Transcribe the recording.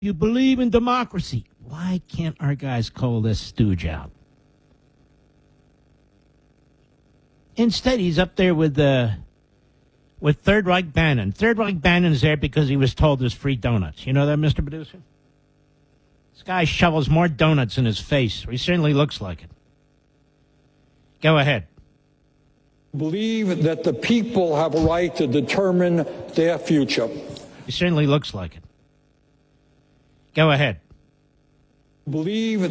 You believe in democracy. Why can't our guys call this stooge out? Instead, he's up there with Third Reich Bannon. Third Reich Bannon is there because he was told there's free donuts. You know that, Mr. Producer? This guy shovels more donuts in his face. He certainly looks like it. Go ahead. Believe that the people have a right to determine their future. He certainly looks like it. Go ahead. Believe